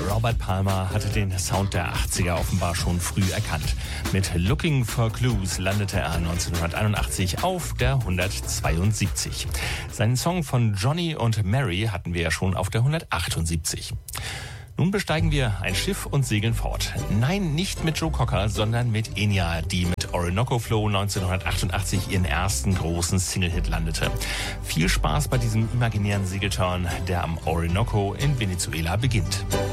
Robert Palmer hatte den Sound der 80er offenbar schon früh erkannt. Mit Looking for Clues landete er 1981 auf der 172. Seinen Song von Johnny und Mary hatten wir ja schon auf der 178. Nun besteigen wir ein Schiff und segeln fort. Nein, nicht mit Joe Cocker, sondern mit Enya, die mit Orinoco Flow 1988 ihren ersten großen Single-Hit landete. Viel Spaß bei diesem imaginären Segeltörn, der am Orinoco in Venezuela beginnt.